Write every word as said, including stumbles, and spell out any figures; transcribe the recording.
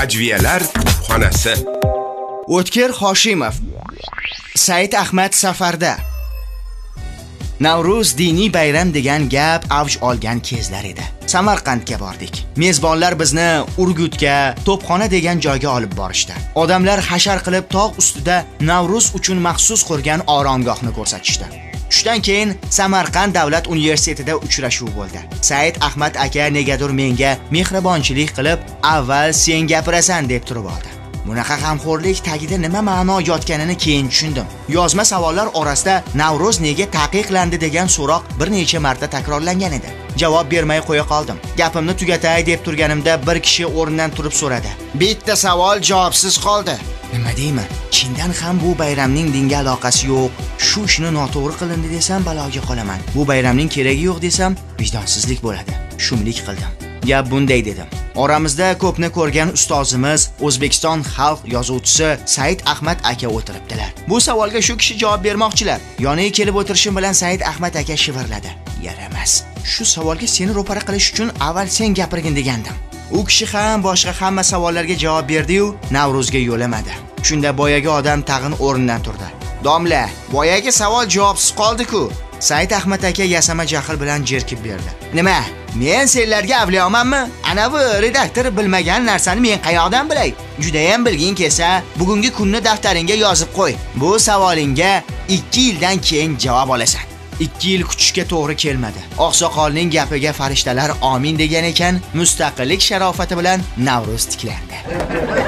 Ajviyalar xonasi. O'tkir Hoshimov. Said Ahmad safarda. Navruz diniy bayram degan gap avj olgan kezlar edi. Samarqandga bordik. Mezbonlar bizni Urgutga, To'pxona degan joyga olib borishdi. Odamlar hashar qilib tog' ustida Navruz uchun maxsus qurgan oromgohni ko'rsatishdi. Tushdan keyin Samarqand davlat universitetida uchrashuv bo'ldi. Said Ahmad aka negadir menga mehribonchilik qilib, avval sen gapirasan deb turib oldi. Bunaqa g'amxo'rlik tagida nima ma'no yotganini keyin tushundim. Yozma savollar orasida Navruz nega taqiqlandi degan so'roq bir necha marta takrorlangan edi. Javob bermay qo'ya qoldim. Gapimni tugatay deb turganimda bir kishi o'rnidan turib so'radi. Bitta savol javobsiz qoldi. Nima deyman? Chindan ham bu bayramning dinga aloqasi yo'q. Shu ishni noto'g'ri qilindi desam baloga qolaman. Bu bayramning keragi yo'q desam vijdonsizlik bo'ladi. Shumlik qildim. Gap bunday dedim. Oramizda ko'pni ko'rgan ustozimiz, O'zbekiston xalq yozuvchisi Said Ahmad aka o'tiribdilar. Bu savolga shu kishi javob bermoqchilar. Yoniga kelib o'tirishim bilan Said Ahmad aka shivirladi. Yaramas. Shu savolga seni ro'para qilish uchun avval sen gapirgin degandim. U kishi ham boshqa hamma savollarga javob berdi-yu, Navruzga yo'lamadi. Shunda boyagi odam tag'in o'rnidan turdi. Domla, boyagi savol javobsiz qoldi-ku. Said Ahmad aka yasama jahl bilan jerkib berdi. Nima? Men senlarga avliyomanmi? Ana bu redaktor bilmagan narsani men qayoqdan bilay? Juda ham bilging kelsa, bugungi kunni daftaringga yozib qo'y. Bu savolingga ikki yildan keyin javob olasan. ikki yil kutishga to'g'ri kelmadi. Oqsoqolning gapiga farishtalar amin degan ekan, mustaqillik sharofati bilan Navruz tiklandi.